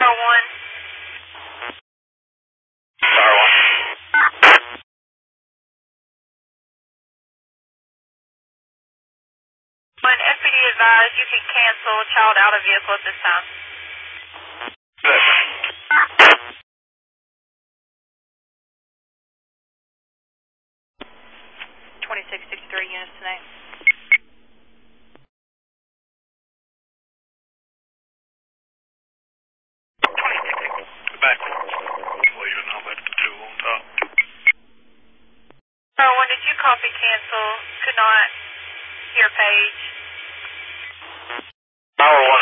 1. Star 1. When FPD advised, you can cancel child out of vehicle at this time. Good. 2663 units tonight. Back. Leaving, I'll let the 2 on top. Star 1, did you copy cancel? Could not hear Paige. Star 1.